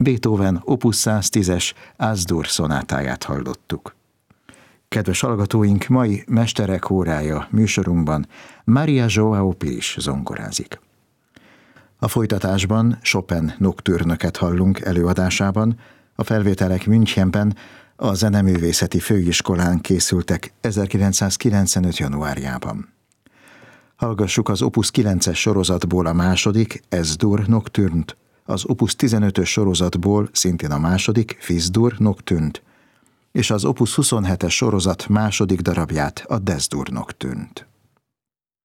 Beethoven opus 110-es Az-dur szonátáját hallottuk. Kedves hallgatóink, mai Mesterek órája műsorunkban Maria João Pires zongorázik. A folytatásban Chopin noktürnöket hallunk előadásában, a felvételek Münchenben, a Zeneművészeti Főiskolán készültek 1995. januárjában. Hallgassuk az opus 9-es sorozatból a második, Es-dur noktürnt, az opus 15-ös sorozatból szintén a második, Fis-dur noktürnt, és az opus 27-es sorozat második darabját, a Des-dur noktürnt.